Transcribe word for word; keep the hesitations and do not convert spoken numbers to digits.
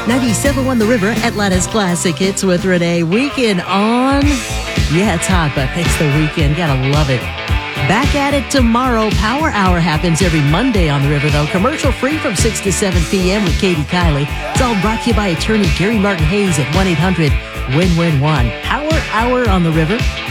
ninety-seven point one The River, Atlanta's Classic Hits with Renee. Weekend on. Yeah, it's hot, but it's the weekend. Gotta love it. Back at it tomorrow. Power Hour happens every Monday on The River, though. Commercial free from six to seven p.m. with Katie Kiley. It's all brought to you by attorney Gary Martin Hayes at one eight hundred win win one. Power Hour on The River.